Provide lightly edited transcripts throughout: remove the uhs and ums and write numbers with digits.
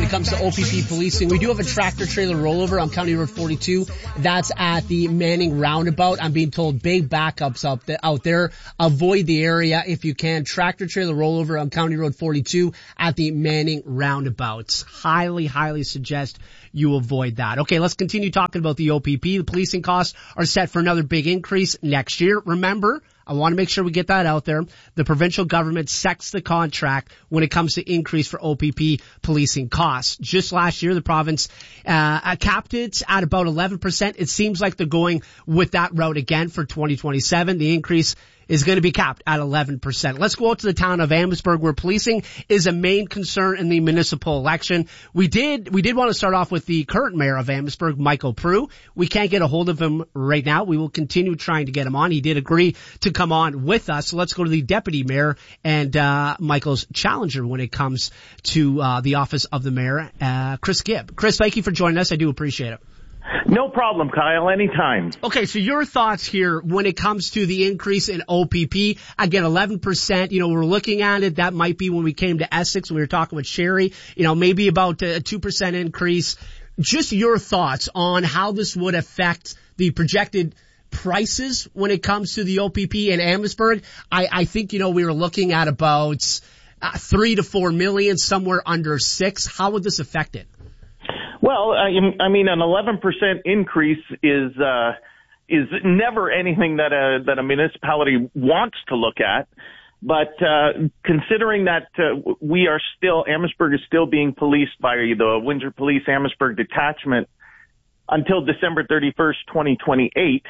it comes to OPP policing. We do have a tractor trailer rollover on County Road 42. That's at the Manning Roundabout. I'm being told big backups out there. Avoid the area if you can. Tractor trailer rollover on County Road 42 at the Manning Roundabouts. Highly suggest you avoid that. Okay, let's continue talking about the OPP. The policing costs are set for another big increase next year. Remember, I want to make sure we get that out there. The provincial government sets the contract when it comes to increase for OPP policing costs. Just last year, the province capped it at about 11%. It seems like they're going with that route again for 2027. The increase is going to be capped at 11%. Let's go out to the town of Amherstburg, where policing is a main concern in the municipal election. We did want to start off with the current mayor of Amherstburg, Michael Proulx. We can't get a hold of him right now. We will continue trying to get him on. He did agree to come on with us. So let's go to the deputy mayor and Michael's challenger when it comes to the office of the mayor, Chris Gibb. Chris, thank you for joining us. I do appreciate it. No problem, Kyle. Anytime. Okay, so your thoughts here when it comes to the increase in OPP. Again, 11%, we're looking at it. That might be when we came to Essex, when we were talking with Sherry, maybe about a 2% increase. Just your thoughts on how this would affect the projected prices when it comes to the OPP in Amherstburg. I think, we were looking at about 3 to 4 million, somewhere under 6. How would this affect it? Well, I mean, an 11% increase is never anything that a municipality wants to look at. But considering that Amherstburg is still being policed by the Windsor Police Amherstburg Detachment until December 31st, 2028,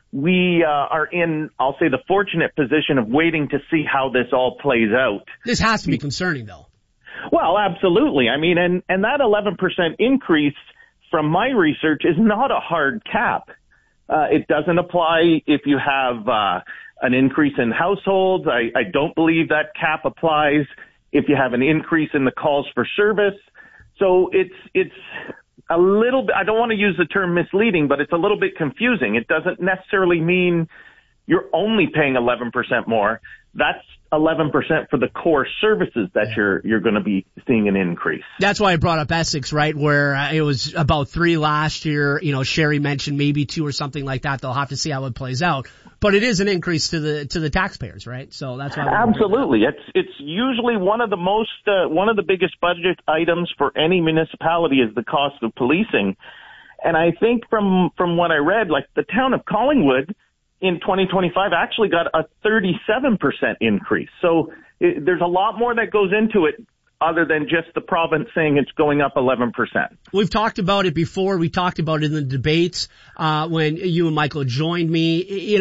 we are in, I'll say, the fortunate position of waiting to see how this all plays out. This has to be concerning, though. Well, absolutely. I mean, and that 11% increase from my research is not a hard cap. It doesn't apply if you have an increase in households. I don't believe that cap applies if you have an increase in the calls for service. So it's a little bit, I don't want to use the term misleading, but it's a little bit confusing. It doesn't necessarily mean you're only paying 11% more. That's 11% for the core services that you're going to be seeing an increase. That's why I brought up Essex, right, where it was about 3 last year. Sherry mentioned maybe 2 or something like that. They'll have to see how it plays out. But it is an increase to the taxpayers, right? So that's why. Absolutely. It's usually one of the biggest budget items for any municipality is the cost of policing. And I think from what I read, like the town of Collingwood in 2025 actually got a 37% increase. So there's a lot more that goes into it other than just the province saying it's going up 11%. We've talked about it before. We talked about it in the debates when you and Michael joined me.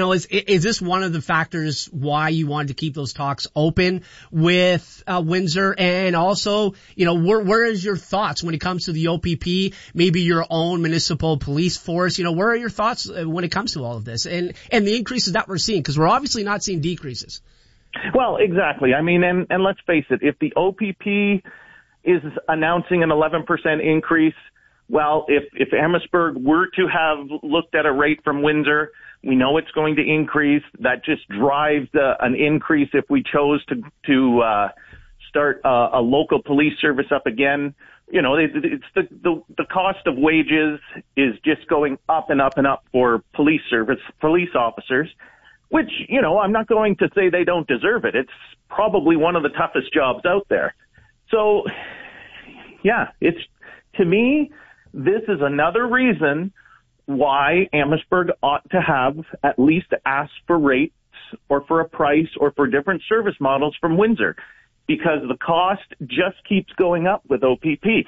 Is this one of the factors why you wanted to keep those talks open with Windsor? And also, where is your thoughts when it comes to the OPP, maybe your own municipal police force? Where are your thoughts when it comes to all of this and the increases that we're seeing? Because we're obviously not seeing decreases. Well, exactly. I mean, and let's face it, if the OPP is announcing an 11% increase, well, if Amherstburg were to have looked at a rate from Windsor, we know it's going to increase. That just drives an increase if we chose to start a local police service up again. It's the cost of wages is just going up and up and up for police officers. Which, I'm not going to say they don't deserve it. It's probably one of the toughest jobs out there. So, yeah, to me, this is another reason why Amherstburg ought to have at least asked for rates or for a price or for different service models from Windsor, because the cost just keeps going up with OPP.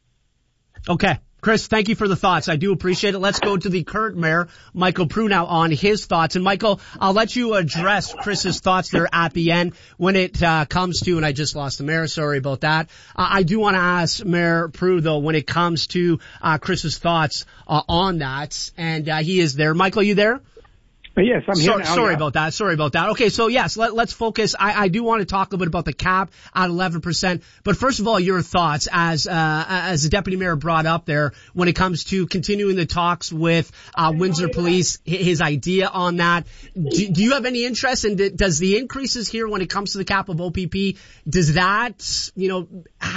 Okay. Chris, thank you for the thoughts. I do appreciate it. Let's go to the current mayor, Michael Proulx, now on his thoughts. And Michael, I'll let you address Chris's thoughts there at the end when it comes to, and I just lost the mayor, sorry about that. I do want to ask Mayor Proulx, though, when it comes to Chris's thoughts on that. And he is there. Michael, you there? Yes, I'm here now. Sorry about that. Okay, so yes, let's focus. I do want to talk a little bit about the cap at 11%. But first of all, your thoughts as the deputy mayor brought up there when it comes to continuing the talks with Windsor Police, his idea on that. Do you have any interest in does the increases here when it comes to the cap of OPP, does that,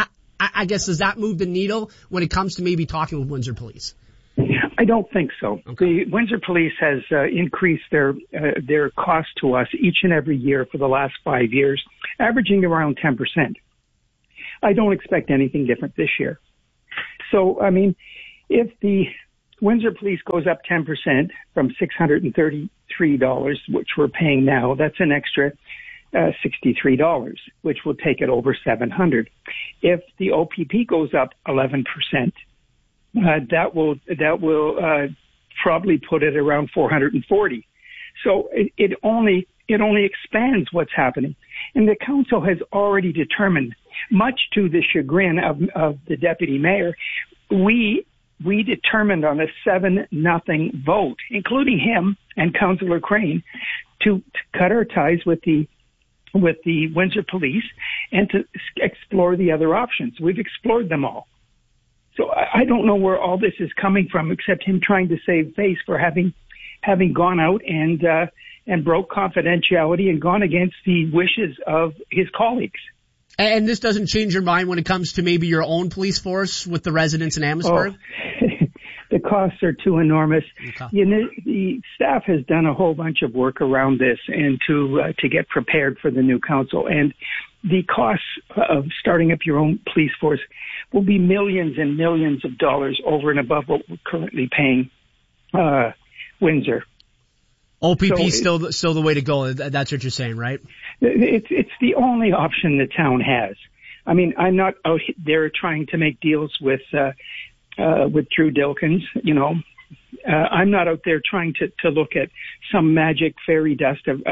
I guess, does that move the needle when it comes to maybe talking with Windsor Police? I don't think so. Okay. The Windsor Police has increased their cost to us each and every year for the last 5 years, averaging around 10%. I don't expect anything different this year. So, I mean, if the Windsor Police goes up 10% from $633, which we're paying now, that's an extra $63, which will take it over $700. If the OPP goes up 11%, that will probably put it around $440. So it only expands what's happening. And the council has already determined, much to the chagrin of the deputy mayor, we determined on a 7-0 vote, including him and Councillor Crane, to cut our ties with the Windsor Police and to explore the other options. We've explored them all. So I don't know where all this is coming from, except him trying to save face for having gone out and broke confidentiality and gone against the wishes of his colleagues. And this doesn't change your mind when it comes to maybe your own police force with the residents in Amherstburg? Oh, the costs are too enormous. Okay. You know, the staff has done a whole bunch of work around this and to get prepared for the new council. And the costs of starting up your own police force will be millions and millions of dollars over and above what we're currently paying Windsor. OPP still the way to go. That's what you're saying, right? It's the only option the town has. I mean, I'm not out there trying to make deals with Drew Dilkens. You know, I'm not out there trying to look at some magic fairy dust of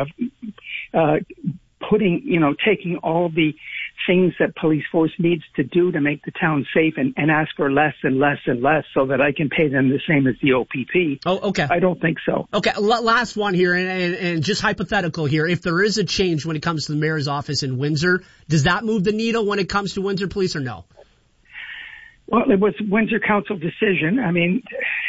taking all the things that police force needs to do to make the town safe and ask for less and less and less so that I can pay them the same as the OPP. Oh, okay. I don't think so. Okay, last one here, and just hypothetical here. If there is a change when it comes to the mayor's office in Windsor, does that move the needle when it comes to Windsor Police or no? Well, it was Windsor Council decision. I mean,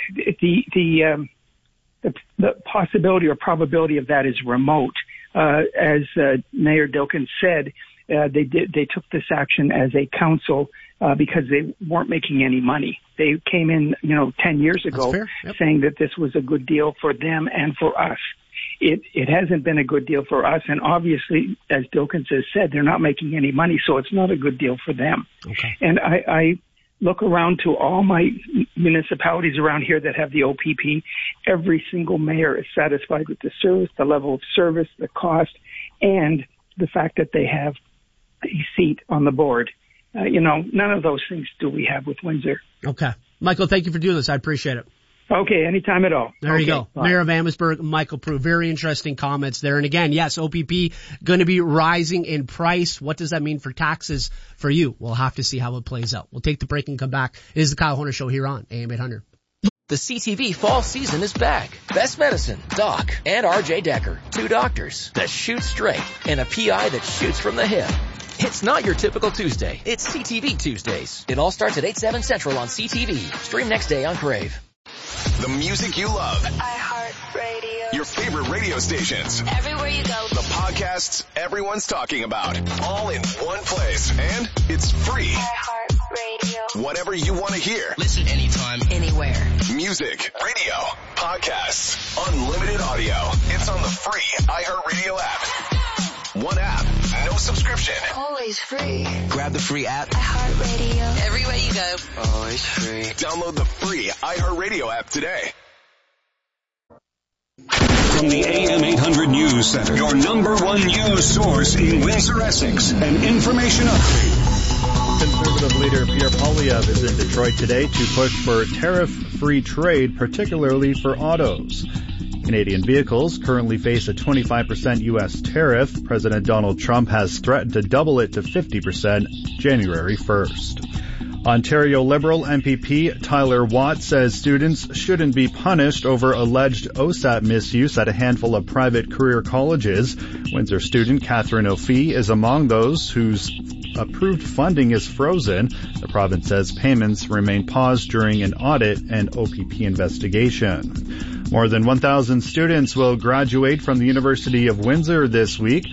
the possibility or probability of that is remote. As Mayor Dilkens said, they took this action as a council because they weren't making any money. They came in, 10 years ago saying that this was a good deal for them and for us. It hasn't been a good deal for us, and obviously, as Dilkens has said, they're not making any money, so it's not a good deal for them. Okay. And I look around to all my municipalities around here that have the OPP. Every single mayor is satisfied with the service, the level of service, the cost, and the fact that they have a seat on the board. None of those things do we have with Windsor. Okay. Michael, thank you for doing this. I appreciate it. Okay, anytime at all. There you go. Bye. Mayor of Amherstburg, Michael Proulx. Very interesting comments there. And again, yes, OPP going to be rising in price. What does that mean for taxes for you? We'll have to see how it plays out. We'll take the break and come back. It is the Kyle Horner Show here on AM 800. The CTV fall season is back. Best Medicine, Doc, and RJ Decker. 2 doctors that shoot straight and a PI that shoots from the hip. It's not your typical Tuesday. It's CTV Tuesdays. It all starts at 8/7 Central on CTV. Stream next day on Crave. The music you love. iHeartRadio. Your favorite radio stations. Everywhere you go. The podcasts everyone's talking about. All in one place. And it's free. iHeartRadio. Whatever you want to hear. Listen anytime, anywhere. Music, radio, podcasts, unlimited audio. It's on the free iHeartRadio app. One app, no subscription. Always free. grab the free app. iHeartRadio. Everywhere you go. Always free. Download the free iHeartRadio app today. From the AM 800 News Center, your number one news source in Windsor, Essex, and information update. Conservative leader Pierre Poilievre is in Detroit today to push for tariff-free trade, particularly for autos. Canadian vehicles currently face a 25% U.S. tariff. President Donald Trump has threatened to double it to 50% January 1st. Ontario Liberal MPP Tyler Watt says students shouldn't be punished over alleged OSAP misuse at a handful of private career colleges. Windsor student Catherine O'Fee is among those whose approved funding is frozen. The province says payments remain paused during an audit and OPP investigation. More than 1,000 students will graduate from the University of Windsor this week.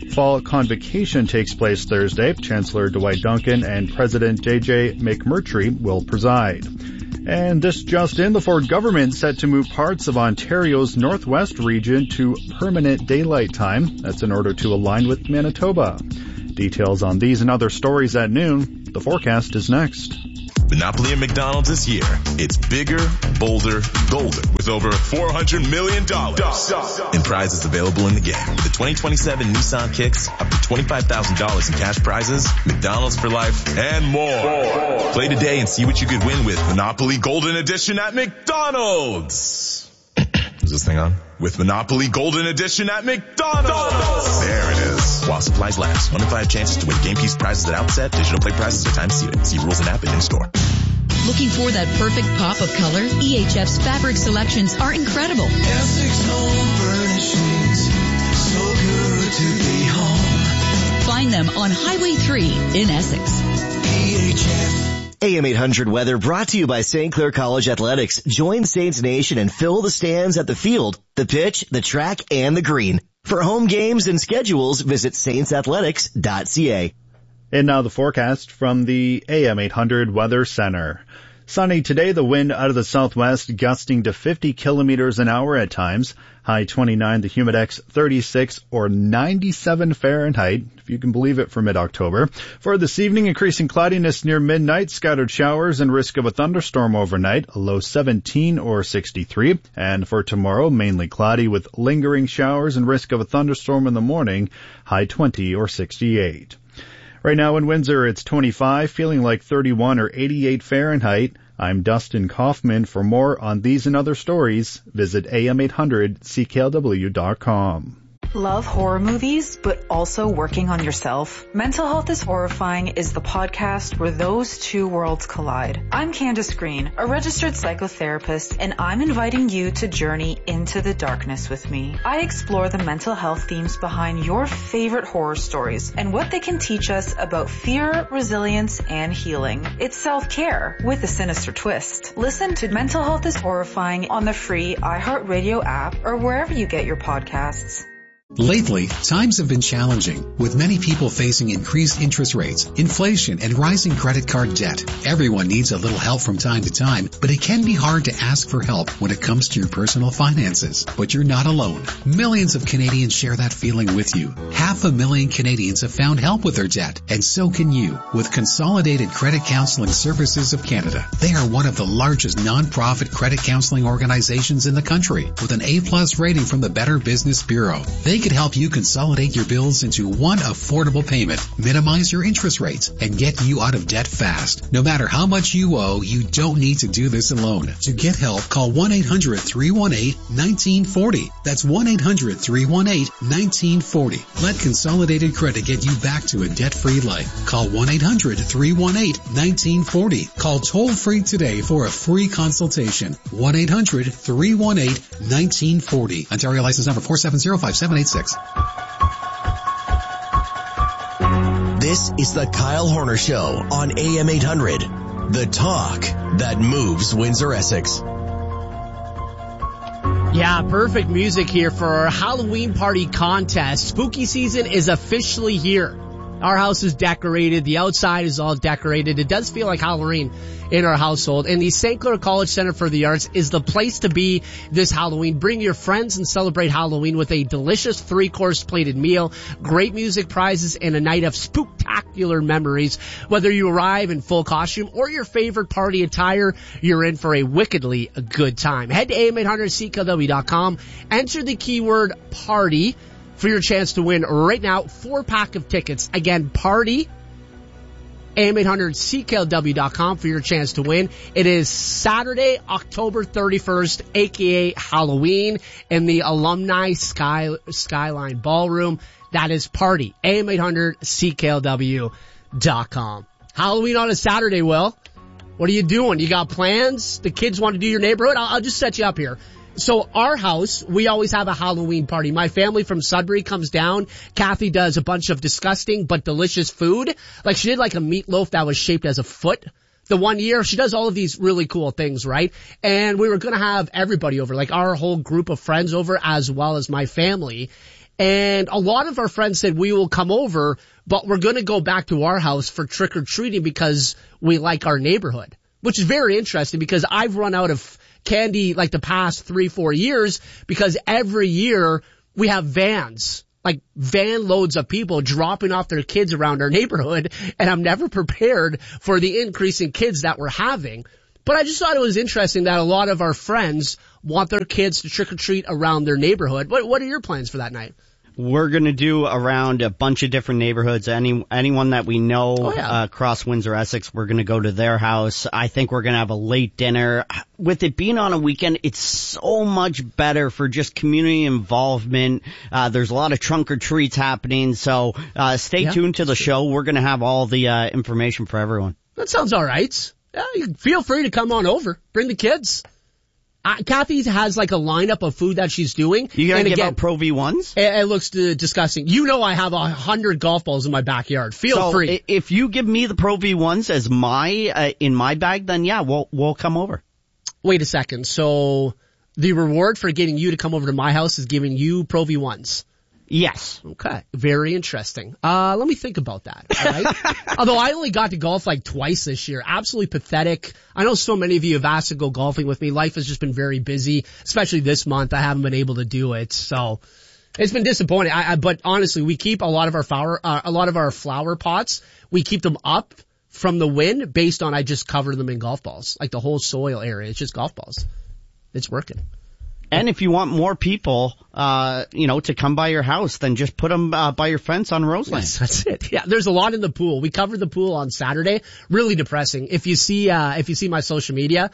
Fall Convocation takes place Thursday. Chancellor Dwight Duncan and President J.J. McMurtry will preside. And this just in, the Ford government set to move parts of Ontario's northwest region to permanent daylight time. That's in order to align with Manitoba. Details on these and other stories at noon. The forecast is next. Monopoly at McDonald's this year. It's bigger, bolder, golden with over $400 million in prizes available in the game. With the 2027 Nissan Kicks, up to $25,000 in cash prizes, McDonald's for life, and more. Play today and see what you could win with Monopoly Golden Edition at McDonald's. Is this thing on? With Monopoly Golden Edition at McDonald's. There it is. While supplies last. 1 in 5 chances to win game piece prizes at outset. Digital play prizes are time seated. See rules and app and in store. Looking for that perfect pop of color? EHF's fabric selections are incredible. Essex Home Furnishings. So good to be home. Find them on Highway 3 in Essex. EHF. AM 800 weather brought to you by St. Clair College Athletics. Join Saints Nation and fill the stands at the field, the pitch, the track, and the green. For home games and schedules, visit saintsathletics.ca. And now the forecast from the AM 800 Weather Center. Sunny today, the wind out of the southwest gusting to 50 kilometers an hour at times. High 29, the humidex 36 or 97 Fahrenheit, if you can believe it, for mid-October. For this evening, increasing cloudiness near midnight, scattered showers and risk of a thunderstorm overnight, a low 17 or 63. And for tomorrow, mainly cloudy with lingering showers and risk of a thunderstorm in the morning, high 20 or 68. Right now in Windsor, it's 25, feeling like 31 or 88 Fahrenheit. I'm Dustin Kaufman. For more on these and other stories, visit am800cklw.com. Love horror movies, but also working on yourself? Mental Health is Horrifying is the podcast where those two worlds collide. I'm Candace Green, a registered psychotherapist, and I'm inviting you to journey into the darkness with me. I explore the mental health themes behind your favorite horror stories and what they can teach us about fear, resilience, and healing. It's self-care with a sinister twist. Listen to Mental Health is Horrifying on the free iHeartRadio app or wherever you get your podcasts. Lately, times have been challenging, with many people facing increased interest rates, inflation, and rising credit card debt. Everyone needs a little help from time to time, but it can be hard to ask for help when it comes to your personal finances. But you're not alone. Millions of Canadians share that feeling with you. 500,000 Canadians have found help with their debt, and so can you, with Consolidated Credit Counseling Services of Canada. They are one of the largest non-profit credit counseling organizations in the country, with an A+ rating from the Better Business Bureau. They could help you consolidate your bills into one affordable payment, minimize your interest rates, and get you out of debt fast. No matter how much you owe, you don't need to do this alone. To get help, call 1-800-318-1940. That's 1-800-318-1940. Let Consolidated Credit get you back to a debt-free life. Call 1-800-318-1940. Call toll-free today for a free consultation. 1-800-318-1940. Ontario license number 4705786. This is the Kyle Horner Show on AM 800. The talk that moves Windsor, Essex. Yeah, perfect music here for our Halloween party contest. Spooky season is officially here. Our house is decorated. The outside is all decorated. It does feel like Halloween in our household. And the St. Clair College Center for the Arts is the place to be this Halloween. Bring your friends and celebrate Halloween with a delicious 3-course plated meal, great music prizes, and a night of spooktacular memories. Whether you arrive in full costume or your favorite party attire, you're in for a wickedly good time. Head to am800cklw.com, enter the keyword party for your chance to win right now. 4-pack of tickets. Again, party, am800cklw.com for your chance to win. It is Saturday, October 31st, aka Halloween, in the Alumni Skyline Ballroom. That is party, am800cklw.com. Halloween on a Saturday, Will. What are you doing? You got plans? The kids want to do your neighborhood? I'll just set you up here. So our house, we always have a Halloween party. My family from Sudbury comes down. Kathy does a bunch of disgusting but delicious food. Like she did like a meatloaf that was shaped as a foot. The one year, she does all of these really cool things, right? And we were going to have everybody over, like our whole group of friends over as well as my family. And a lot of our friends said we will come over, but we're going to go back to our house for trick-or-treating because we like our neighborhood, which is very interesting because I've run out of candy like the past 3-4 years because every year we have vans, like van loads of people dropping off their kids around our neighborhood, and I'm never prepared for the increase in kids that we're having. But I just thought it was interesting that a lot of our friends want their kids to trick-or-treat around their neighborhood. What are your plans for that night? We're going to do around a bunch of different neighborhoods. Anyone that we know across Windsor, Essex, we're going to go to their house. I think we're going to have a late dinner. With it being on a weekend, it's so much better for just community involvement. There's a lot of trunk or treats happening. So stay tuned to the show. We're going to have all the information for everyone. That sounds all right. Yeah, you feel free to come on over. Bring the kids. Kathy has like a lineup of food that she's doing. You gonna give out Pro V1s? It looks disgusting. You know I have 100 golf balls in my backyard. Feel free. If you give me the Pro V1s as in my bag, then yeah, we'll come over. Wait a second. So the reward for getting you to come over to my house is giving you Pro V1s? Yes. Okay. Very interesting. Let me think about that. All right. Although I only got to golf like twice this year. Absolutely pathetic. I know so many of you have asked to go golfing with me. Life has just been very busy, especially this month. I haven't been able to do it. So it's been disappointing. But honestly, we keep a lot of our flower pots. We keep them up from the wind based on I just cover them in golf balls. Like the whole soil area. It's just golf balls. It's working. And if you want more people, to come by your house, then just put them by your fence on Roseland. Yes, that's it. Yeah, there's a lot in the pool. We covered the pool on Saturday. Really depressing. If you see my social media,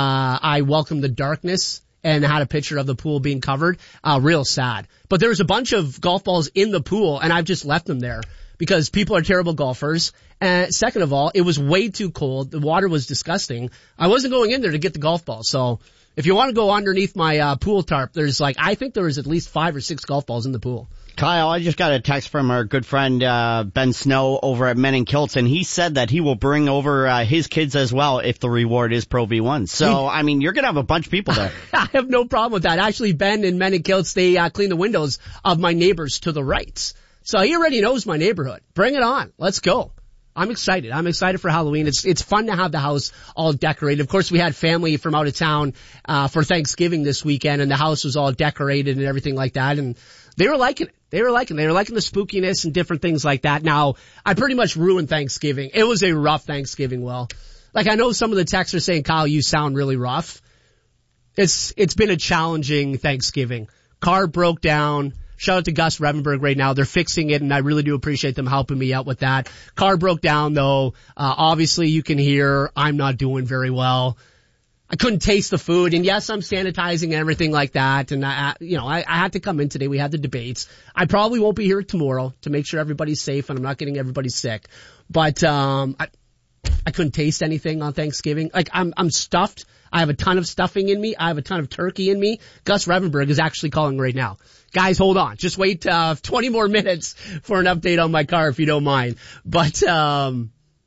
I welcome the darkness and had a picture of the pool being covered. Real sad. But there was a bunch of golf balls in the pool, and I've just left them there because people are terrible golfers. And second of all, it was way too cold. The water was disgusting. I wasn't going in there to get the golf ball, so. If you want to go underneath my pool tarp, I think there was at least 5 or 6 golf balls in the pool. Kyle, I just got a text from our good friend Ben Snow over at Men in Kilts, and he said that he will bring over his kids as well if the reward is Pro V1. So, I mean, you're going to have a bunch of people there. I have no problem with that. Actually, Ben and Men in Kilts, they clean the windows of my neighbors to the right. So he already knows my neighborhood. Bring it on. Let's go. I'm excited. I'm excited for Halloween. It's fun to have the house all decorated. Of course, we had family from out of town, for Thanksgiving this weekend, and the house was all decorated and everything like that, and they were liking it. They were liking the spookiness and different things like that. Now, I pretty much ruined Thanksgiving. It was a rough Thanksgiving, Will. Like, I know some of the texts are saying, Kyle, you sound really rough. It's been a challenging Thanksgiving. Car broke down. Shout out to Gus Revenberg right now. They're fixing it, and I really do appreciate them helping me out with that. Car broke down, though. Obviously, you can hear I'm not doing very well. I couldn't taste the food, and yes, I'm sanitizing and everything like that. And I had to come in today. We had the debates. I probably won't be here tomorrow to make sure everybody's safe and I'm not getting everybody sick. But I couldn't taste anything on Thanksgiving. Like I'm stuffed. I have a ton of stuffing in me. I have a ton of turkey in me. Gus Revenberg is actually calling right now. Guys, hold on. Just wait 20 more minutes for an update on my car if you don't mind. But I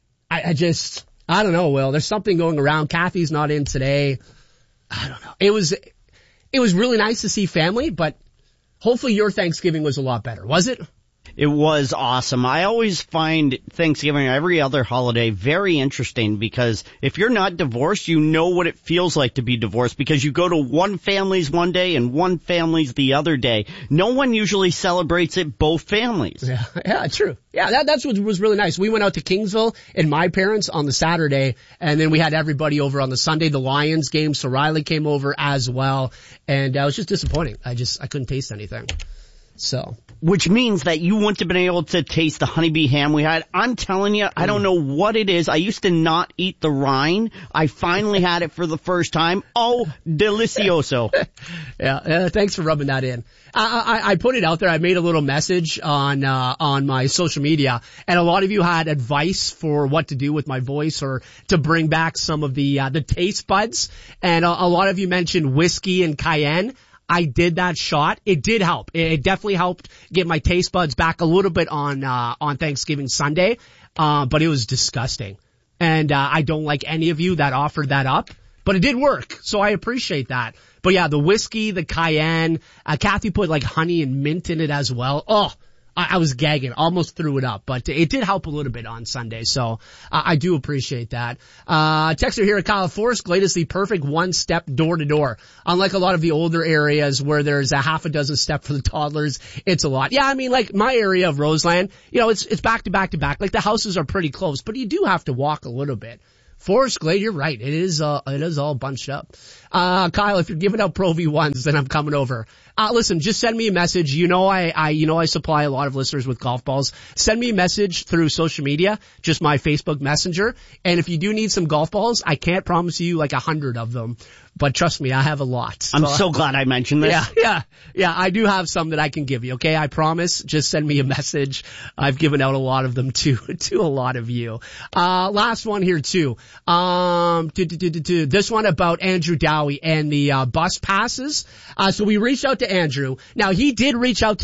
don't know, Will. There's something going around. Kathy's not in today. I don't know. It was really nice to see family, but hopefully your Thanksgiving was a lot better. Was it? It was awesome. I always find Thanksgiving or every other holiday very interesting because if you're not divorced, you know what it feels like to be divorced because you go to one family's one day and one family's the other day. No one usually celebrates it both families. Yeah, true. Yeah, that's what was really nice. We went out to Kingsville and my parents on the Saturday, and then we had everybody over on the Sunday, the Lions game, so Riley came over as well, and it was just disappointing. I couldn't taste anything. So. Which means that you wouldn't have been able to taste the honeybee ham we had. I'm telling you, I don't know what it is. I used to not eat the rind. I finally had it for the first time. Oh, delicioso. Yeah, thanks for rubbing that in. I put it out there. I made a little message on my social media, and a lot of you had advice for what to do with my voice or to bring back some of the taste buds. And a lot of you mentioned whiskey and cayenne. I did that shot. It did help. It definitely helped get my taste buds back a little bit on Thanksgiving Sunday. But it was disgusting. And I don't like any of you that offered that up. But it did work, so I appreciate that. But yeah, the whiskey, the cayenne, Kathy put like honey and mint in it as well. Oh, I was gagging, almost threw it up, but it did help a little bit on Sunday, so I do appreciate that. Texter here at Kyle, Forest Glade is the perfect one-step door-to-door. Unlike a lot of the older areas where there's a half a dozen step for the toddlers, it's a lot. Yeah, I mean, like my area of Roseland, you know, it's back to back to back. Like the houses are pretty close, but you do have to walk a little bit. Forest Glade, you're right. It is all bunched up. Kyle, if you're giving out Pro V1s, then I'm coming over. Listen, just send me a message. You know, I supply a lot of listeners with golf balls. Send me a message through social media, just my Facebook Messenger. And if you do need some golf balls, I can't promise you like 100 of them, but trust me, I have a lot. I'm so glad I mentioned this. Yeah, I do have some that I can give you. Okay. I promise. Just send me a message. I've given out a lot of them to a lot of you. Last one here too. This one about Andrew Dowie and the bus passes. So we reached out to Andrew. Now he did reach out to